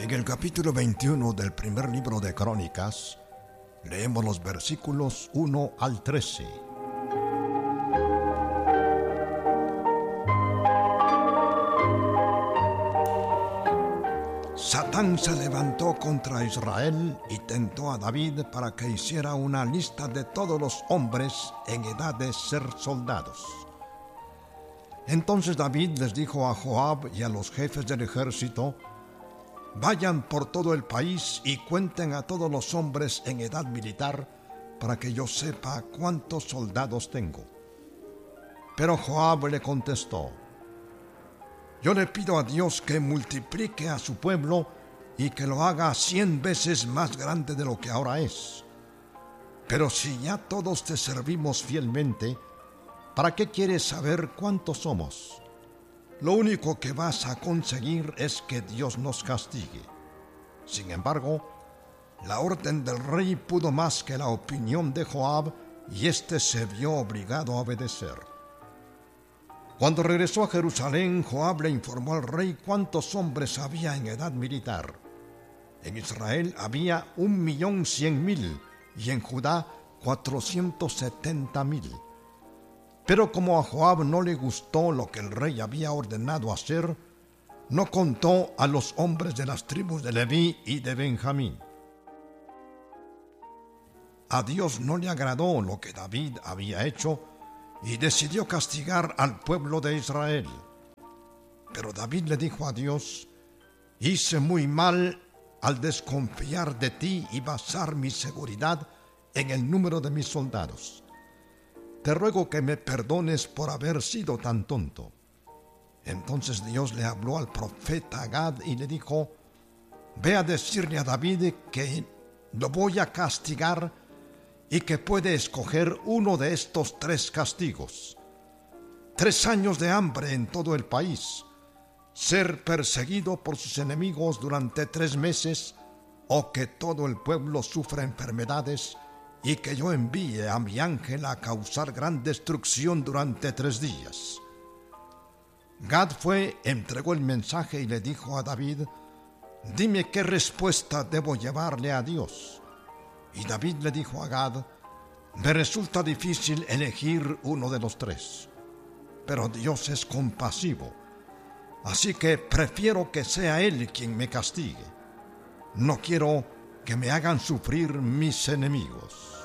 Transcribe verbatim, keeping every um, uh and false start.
En el capítulo veintiuno del primer libro de Crónicas, leemos los versículos uno al trece. Satán se levantó contra Israel y tentó a David para que hiciera una lista de todos los hombres en edad de ser soldados. Entonces David les dijo a Joab y a los jefes del ejército: vayan por todo el país y cuenten a todos los hombres en edad militar para que yo sepa cuántos soldados tengo. Pero Joab le contestó: yo le pido a Dios que multiplique a su pueblo y que lo haga cien veces más grande de lo que ahora es. Pero si ya todos te servimos fielmente, ¿para qué quieres saber cuántos somos? Lo único que vas a conseguir es que Dios nos castigue. Sin embargo, la orden del rey pudo más que la opinión de Joab, y éste se vio obligado a obedecer. Cuando regresó a Jerusalén, Joab le informó al rey cuántos hombres había en edad militar. En Israel había un millón cien mil y en Judá cuatrocientos setenta mil. Pero como a Joab no le gustó lo que el rey había ordenado hacer, no contó a los hombres de las tribus de Leví y de Benjamín. A Dios no le agradó lo que David había hecho y decidió castigar al pueblo de Israel. Pero David le dijo a Dios: hice muy mal al desconfiar de ti y basar mi seguridad en el número de mis soldados. Te ruego que me perdones por haber sido tan tonto. Entonces Dios le habló al profeta Gad y le dijo: ve a decirle a David que lo voy a castigar y que puede escoger uno de estos tres castigos: tres años de hambre en todo el país, ser perseguido por sus enemigos durante tres meses, o que todo el pueblo sufra enfermedades y que yo envíe a mi ángel a causar gran destrucción durante tres días. Gad fue, entregó el mensaje y le dijo a David: dime qué respuesta debo llevarle a Dios. Y David le dijo a Gad: me resulta difícil elegir uno de los tres, pero Dios es compasivo, así que prefiero que sea Él quien me castigue. No quiero que me hagan sufrir mis enemigos.